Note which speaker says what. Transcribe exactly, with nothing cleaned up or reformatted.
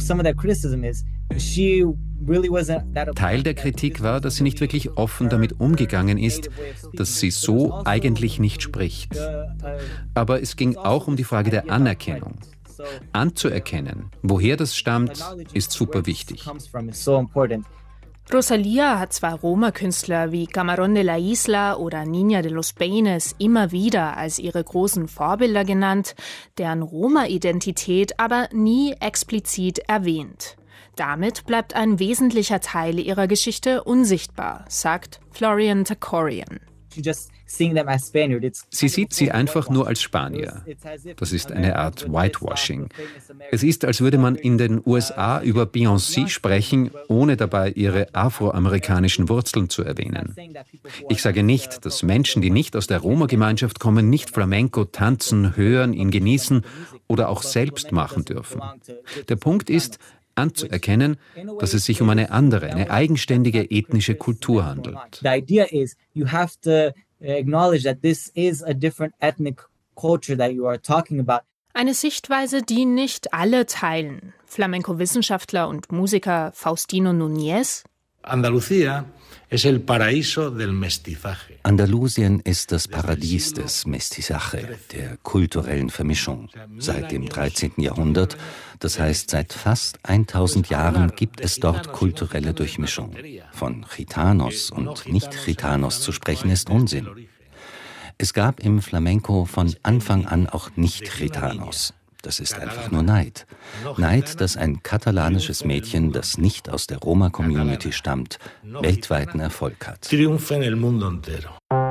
Speaker 1: Teil der Kritik war, dass sie nicht wirklich offen damit umgegangen ist, dass sie so eigentlich nicht spricht. Aber es ging auch um die Frage der Anerkennung. Anzuerkennen, woher das stammt, ist super wichtig.
Speaker 2: Rosalía hat zwar Roma-Künstler wie Camarón de la Isla oder Niña de los Peines immer wieder als ihre großen Vorbilder genannt, deren Roma-Identität aber nie explizit erwähnt. Damit bleibt ein wesentlicher Teil ihrer Geschichte unsichtbar, sagt Florian Takorian.
Speaker 1: Sie sieht sie einfach nur als Spanier. Das ist eine Art Whitewashing. Es ist, als würde man in den U S A über Beyoncé sprechen, ohne dabei ihre afroamerikanischen Wurzeln zu erwähnen. Ich sage nicht, dass Menschen, die nicht aus der Roma-Gemeinschaft kommen, nicht Flamenco tanzen, hören, ihn genießen oder auch selbst machen dürfen. Der Punkt ist, anzuerkennen, dass es sich um eine andere, eine eigenständige ethnische Kultur handelt.
Speaker 2: Eine Sichtweise, die nicht alle teilen. Flamenco-Wissenschaftler und Musiker Faustino Núñez.
Speaker 3: Andalucía es el paraíso del mestizaje.
Speaker 4: Andalusien ist das Paradies des Mestizaje, der kulturellen Vermischung. Seit dem dreizehnten Jahrhundert, das heißt seit fast tausend Jahren, gibt es dort kulturelle Durchmischung. Von Gitanos und Nicht-Gitanos zu sprechen, ist Unsinn. Es gab im Flamenco von Anfang an auch Nicht-Gitanos. Das ist einfach nur Neid. Neid, dass ein katalanisches Mädchen, das nicht aus der Roma-Community stammt, weltweiten Erfolg hat.
Speaker 3: Triunfa en el mundo entero.